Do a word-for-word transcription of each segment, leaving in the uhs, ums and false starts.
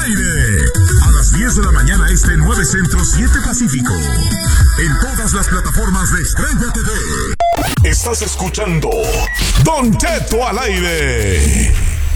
aire. A las diez de la mañana este, nueve Centro, siete Pacífico. En todas las plataformas de Estrella T V. Estás escuchando Don Cheto al aire.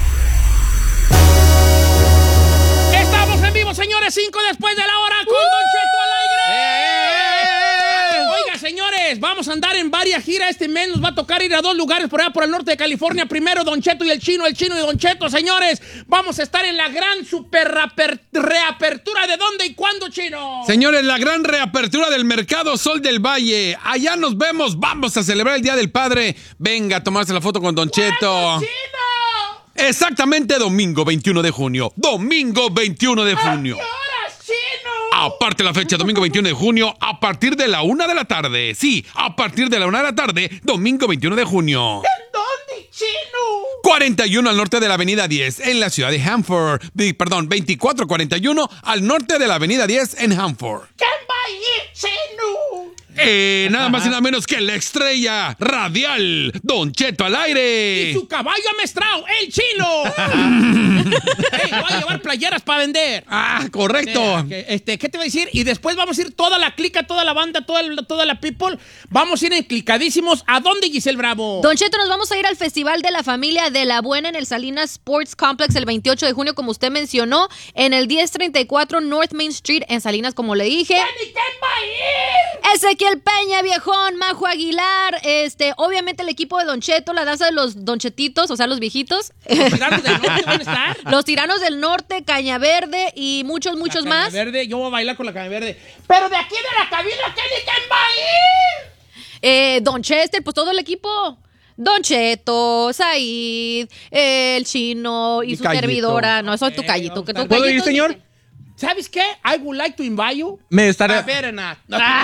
Estamos en vivo, señores, cinco después de la hora con Don Cheto al aire. Oiga, señores, vamos a andar en varias giras este mes. Nos va a tocar ir a dos lugares por allá por el norte de California. Primero Don Cheto y el Chino, el Chino y Don Cheto, señores. Vamos a estar en la gran super reapertura. ¿De dónde y cuándo, Chino? Señores, la gran reapertura del Mercado Sol del Valle. Allá nos vemos. Vamos a celebrar el Día del Padre. Venga a tomarse la foto con Don Cheto. Chino? Exactamente domingo veintiuno de junio. Domingo veintiuno de junio. ¿A qué horas, Chino? Aparte la fecha, domingo veintiuno de junio, a partir de la una de la tarde. Sí, a partir de la una de la tarde, domingo veintiuno de junio. ¿En dónde, Chino? cuarenta y uno al norte de la avenida diez, en la ciudad de Hanford. Perdón, veinticuatro cuarenta y uno al norte de la avenida diez en Hanford. ¿Quién va a ir, Chino? Eh, nada más y nada menos que la estrella radial, Don Cheto al aire. Y su caballo amestrado, el Chino. Hey, voy a llevar playeras para vender. Ah, correcto. Eh, que, este, ¿qué te voy a decir? Y después vamos a ir toda la clica, toda la banda, toda, el, toda la people. Vamos a ir enclicadísimos. ¿A dónde, Giselle Bravo? Don Cheto, nos vamos a ir al Festival de la Familia de la Buena en el Salinas Sports Complex el veintiocho de junio, como usted mencionó, en el diez treinta y cuatro North Main Street en Salinas, como le dije. ¿Quién y quién va a ir? Ezequiel Peña, viejón, Majo Aguilar, este, obviamente el equipo de Don Cheto, la danza de los donchetitos, o sea, los viejitos. ¿Los tiranos del norte van a estar? Los tiranos del norte, Caña Verde y muchos, muchos la más. Caña Verde, yo voy a bailar con la Caña Verde. Pero de aquí de la cabina, ¿quién y quién va a ir? Eh, Don Chester, pues todo el equipo. Don Cheto, Said, eh, el Chino y Mi su Callito. servidora. No, eso es tu Ok, callito. vamos Que a tu estar- ¿Puedo ir, callito señor? dice- ¿Sabes qué? I would like to invite you. Me A estará... ver, Nat.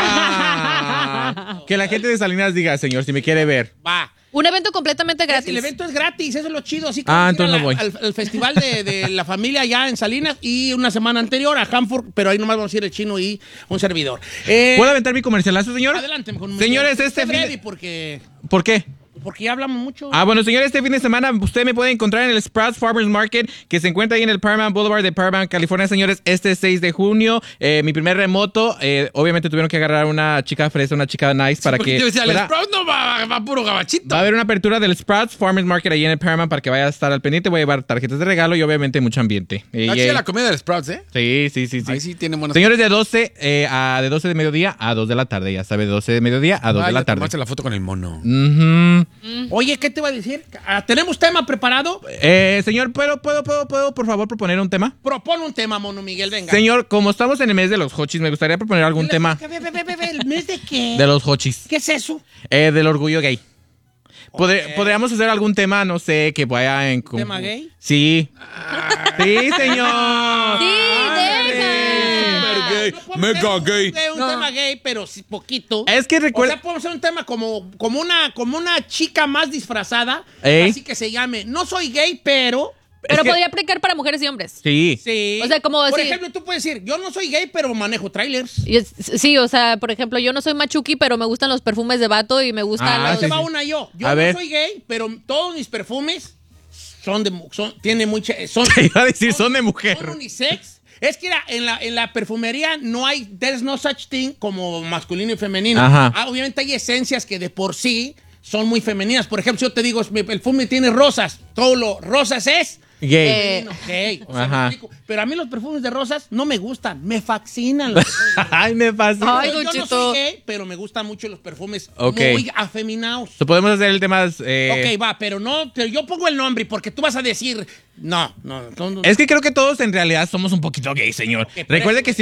Ah, que la gente de Salinas diga, señor, si me quiere ver. Va. Un evento completamente gratis. El evento es gratis, eso es lo chido. Así como Ah, ir entonces a no voy. Al, al festival de, de la familia allá en Salinas y una semana anterior a Hanford, pero ahí nomás vamos a ir el Chino y un servidor. Eh, ¿Puedo aventar mi comercialazo, señor? Adelante, con Señores, este fin fin de- porque, ¿Por qué? porque ya hablamos mucho. Ah, bueno, señores, este fin de semana usted me puede encontrar en el Sprouts Farmers Market, que se encuentra ahí en el Paramount Boulevard de Paramount, California, señores, este seis de junio. Eh, mi primer remoto, eh, obviamente tuvieron que agarrar una chica fresa, una chica nice para Porque que... yo decía, el pueda- Sprout no va, va puro gabachito. Va a haber una apertura del Sprouts Farmers Market ahí en el Paramount para que vaya a estar al pendiente. Voy a llevar tarjetas de regalo y obviamente mucho ambiente. Está Eh, chida eh, la comida del Sprouts, ¿eh? Sí, sí, sí, sí. Ahí sí tiene buenas... Señores, de doce, eh, a, de doce de mediodía a dos de la tarde. Ya sabe, doce de mediodía a dos de Vaya la a tarde. tomarse la foto con el mono. Ujú. Oye, ¿qué te iba a decir? Ah, ¿Tenemos tema preparado? Eh, señor, ¿puedo, puedo, puedo, puedo, por favor, proponer un tema? Propone un tema, Mono Miguel, venga. Señor, como estamos en el mes de los hochis, me gustaría proponer algún Ve, tema ve, ve, ve, ve, ve, ¿el mes de qué? de los hochis. ¿Qué es eso? Eh, del orgullo gay. Podr- ¿Podríamos hacer algún tema, no sé, que vaya en... ¿Tema gay? Sí. Sí, señor. Sí, deja. Super gay, No podemos mega hacer un- gay. Un, No. tema gay, pero sí poquito. Es que O recuerda... sea, podemos hacer un tema como, como, una, como una chica más disfrazada. Ey. Así que se llame, no soy gay, pero... Pero es que- podría aplicar para mujeres y hombres. Sí. Sí. O sea, como Por decir- ejemplo, tú puedes decir, yo no soy gay, pero manejo trailers. Y es- Sí, o sea, por ejemplo, yo no soy machuki, pero me gustan los perfumes de vato y me gustan Ah, los... Se sí, va sí. una yo. Yo A no ver. soy gay, pero todos mis perfumes son de... mu- Son, tiene mucha... Son, Te iba a decir, son de mujer. Son unisex. Es que era, en, la, en la perfumería no hay, there's no such thing como masculino y femenino. Ajá. Ah, obviamente hay esencias que de por sí son muy femeninas. Por ejemplo, si yo te digo, mi perfume tiene rosas, todo lo rosas es Gay. Eh, femenino, gay. O sea, Ajá. me explico. Pero a mí los perfumes de rosas no me gustan, me fascinan los perfumes de rosas. Ay, me pasa. Ay, Yo no Don Cheto. soy gay, pero me gustan mucho los perfumes Ok. muy afeminados. So, podemos hacer el tema... eh, Ok, va, pero no, pero yo pongo el nombre porque tú vas a decir, no, no, no, no. Es que creo que todos en realidad somos un poquito gay, señor. Ok, Recuerde pero- que